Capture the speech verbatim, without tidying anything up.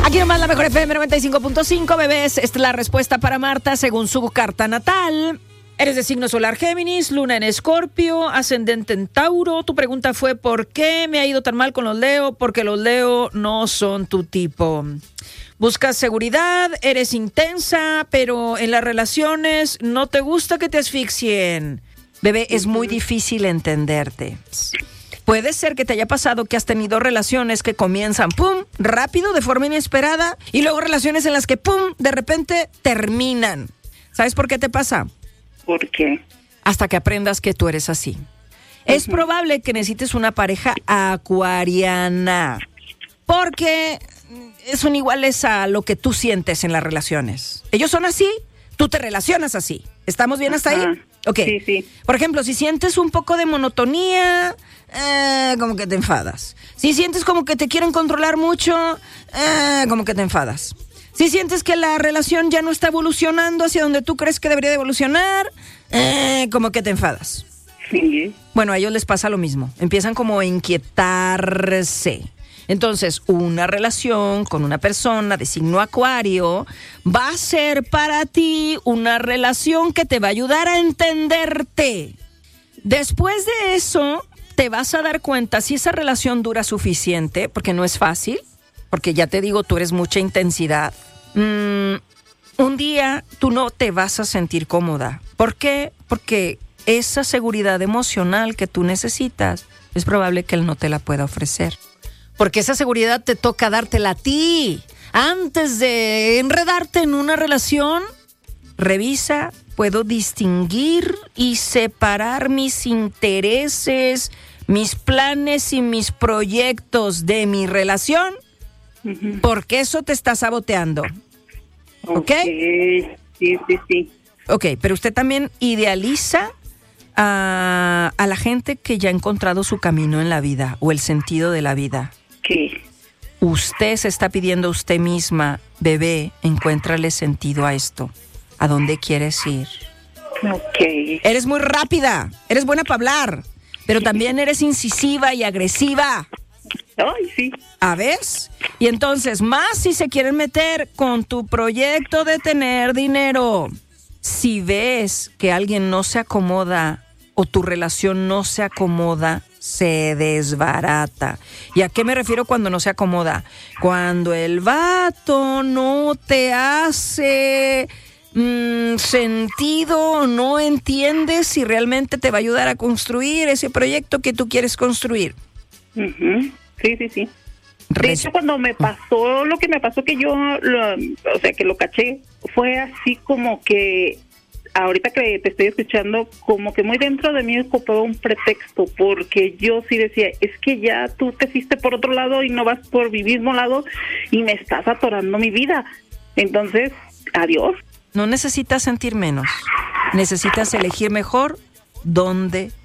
Aquí nomás la mejor F M noventa y cinco punto cinco, bebés. Esta es la respuesta para Marta según su carta natal. Eres de signo solar Géminis, luna en Escorpio, ascendente en Tauro. Tu pregunta fue ¿por qué me ha ido tan mal con los Leo? Porque los Leo no son tu tipo. Buscas seguridad, eres intensa, pero en las relaciones no te gusta que te asfixien. Bebé, es muy difícil entenderte. Puede ser que te haya pasado que has tenido relaciones que comienzan, pum, rápido, de forma inesperada, y luego relaciones en las que, pum, de repente terminan. ¿Sabes por qué te pasa? ¿Por qué? Hasta que aprendas que tú eres así. Uh-huh. Es probable que necesites una pareja acuariana, porque son iguales a lo que tú sientes en las relaciones. Ellos son así, tú te relacionas así. ¿Estamos bien hasta Ajá. ahí? Ok. Sí, sí. Por ejemplo, si sientes un poco de monotonía, eh, como que te enfadas. Si sientes como que te quieren controlar mucho, eh, como que te enfadas. Si sientes que la relación ya no está evolucionando hacia donde tú crees que debería de evolucionar, eh, como que te enfadas. Sí. Bueno, a ellos les pasa lo mismo. Empiezan como a inquietarse. Entonces, una relación con una persona de signo acuario va a ser para ti una relación que te va a ayudar a entenderte. Después de eso, te vas a dar cuenta si esa relación dura suficiente, porque no es fácil, porque ya te digo, tú eres mucha intensidad. Mm, un día tú no te vas a sentir cómoda. ¿Por qué? Porque esa seguridad emocional que tú necesitas, es probable que él no te la pueda ofrecer. Porque esa seguridad te toca dártela a ti. Antes de enredarte en una relación, revisa, ¿puedo distinguir y separar mis intereses, mis planes y mis proyectos de mi relación? Uh-huh. Porque eso te está saboteando. ¿Ok? Okay. Sí, sí, sí. Ok, pero usted también idealiza a, a la gente que ya ha encontrado su camino en la vida o el sentido de la vida. ¿Qué? Usted se está pidiendo a usted misma, bebé, encuéntrale sentido a esto. ¿A dónde quieres ir? Ok. Eres muy rápida, eres buena para hablar, pero también eres incisiva y agresiva. Ay, sí. ¿A ves? Y entonces, más si se quieren meter con tu proyecto de tener dinero. Si ves que alguien no se acomoda o tu relación no se acomoda, se desbarata. ¿Y a qué me refiero cuando no se acomoda? Cuando el vato no te hace mmm, sentido, no entiendes si realmente te va a ayudar a construir ese proyecto que tú quieres construir. Uh-huh. Sí, sí, sí. De Res- hecho, cuando me pasó lo que me pasó, que yo, lo, o sea, que lo caché, fue así como que ahorita que te estoy escuchando, como que muy dentro de mí ocupaba un pretexto, porque yo sí decía, es que ya tú te fuiste por otro lado y no vas por mi mismo lado y me estás atorando mi vida. Entonces, adiós. No necesitas sentir menos, necesitas elegir mejor dónde